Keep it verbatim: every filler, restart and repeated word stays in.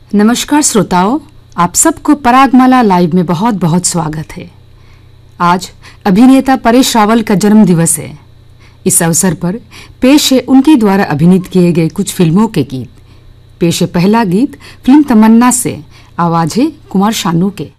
नमस्कार श्रोताओं, आप सबको परागमाला लाइव में बहुत बहुत स्वागत है। आज अभिनेता परेश रावल का जन्म दिवस है। इस अवसर पर पेश है उनके द्वारा अभिनीत किए गए कुछ फिल्मों के गीत। पेश है पहला गीत फिल्म तमन्ना से, आवाज है कुमार शानू के।